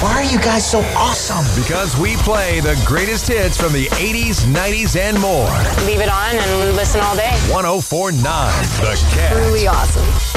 Why are you guys so awesome? Because we play the greatest hits from the 80s, 90s, and more. Leave it on and listen all day. 104.9 The Cat. Truly awesome.